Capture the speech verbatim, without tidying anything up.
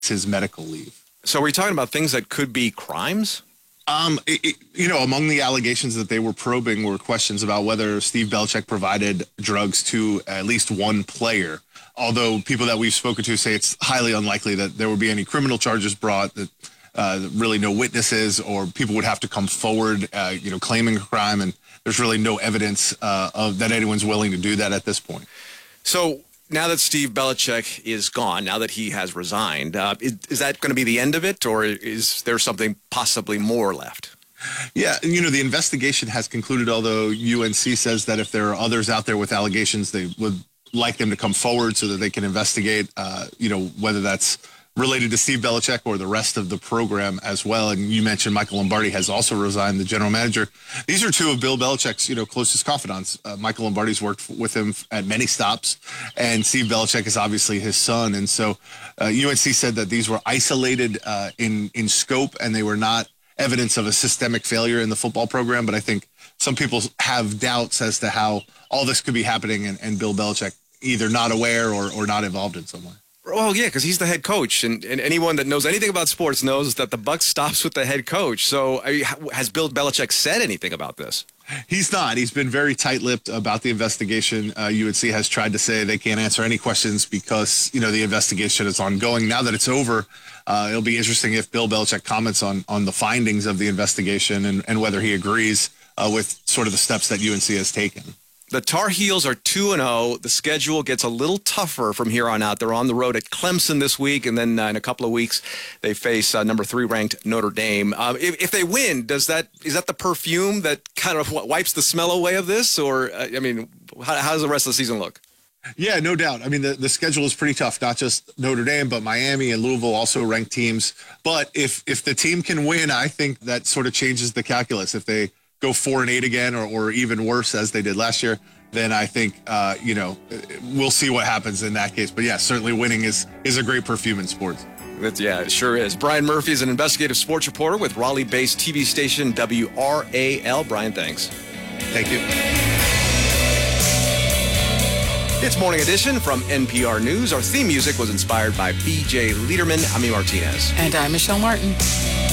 his medical leave. So are we talking about things that could be crimes? Um, it, it, you know, among the allegations that they were probing were questions about whether Steve Belichick provided drugs to at least one player. Although people that we've spoken to say it's highly unlikely that there would be any criminal charges brought, that uh, really no witnesses or people would have to come forward, uh, you know, claiming a crime. And there's really no evidence uh, of that anyone's willing to do that at this point. So now that Steve Belichick is gone, now that he has resigned, uh, is, is that going to be the end of it, or is there something possibly more left? Yeah, you know, the investigation has concluded, although U N C says that if there are others out there with allegations, they would like them to come forward so that they can investigate, uh, you know, whether that's related to Steve Belichick or the rest of the program as well. And you mentioned Michael Lombardi has also resigned, the general manager. These are two of Bill Belichick's, you know, closest confidants. Uh, Michael Lombardi's worked with him at many stops, and Steve Belichick is obviously his son. And so uh, U N C said that these were isolated uh, in, in scope, and they were not evidence of a systemic failure in the football program. But I think some people have doubts as to how all this could be happening, and, and Bill Belichick either not aware or, or not involved in some way. Well, yeah, because he's the head coach, and, and anyone that knows anything about sports knows that the buck stops with the head coach. So I mean, has Bill Belichick said anything about this? He's not. He's been very tight-lipped about the investigation. Uh, U N C has tried to say they can't answer any questions because, you know, the investigation is ongoing. Now that it's over, uh, it'll be interesting if Bill Belichick comments on, on the findings of the investigation and, and whether he agrees uh, with sort of the steps that U N C has taken. The Tar Heels are two and oh. The schedule gets a little tougher from here on out. They're on the road at Clemson this week, and then uh, in a couple of weeks they face uh, number three ranked Notre Dame. Uh, if, if they win, does that is that the perfume that kind of wipes the smell away of this, or uh, I mean, how, how does the rest of the season look? Yeah, no doubt. I mean, the, the schedule is pretty tough, not just Notre Dame, but Miami and Louisville also ranked teams. But if if the team can win, I think that sort of changes the calculus. If they go four and eight again, or, or even worse as they did last year, then I think, uh, you know, we'll see what happens in that case. But yeah, certainly winning is, is a great perfume in sports. That's, yeah, it sure is. Brian Murphy is an investigative sports reporter with Raleigh-based T V station W R A L. Brian, thanks. Thank you. It's Morning Edition from N P R News. Our theme music was inspired by B J Liederman. I'm E. Martinez. And I'm Michelle Martin.